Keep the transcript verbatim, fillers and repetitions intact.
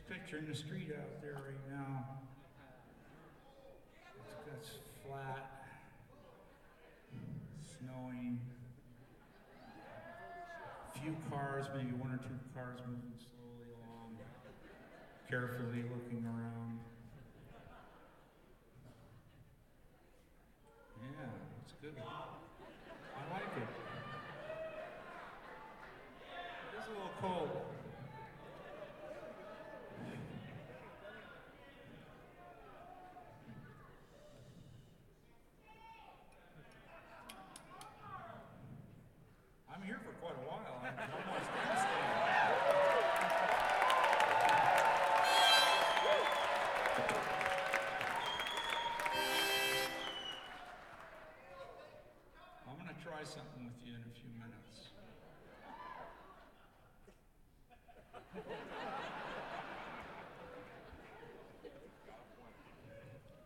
picturing the street out there right now. It's, it's flat, snowing, few cars, maybe one or two cars moving slowly along, carefully looking around. Yeah, it's good. I like it. It is a little cold. I'm here for quite a while. I'm almost handstand. I'm going to try something with you in a few minutes.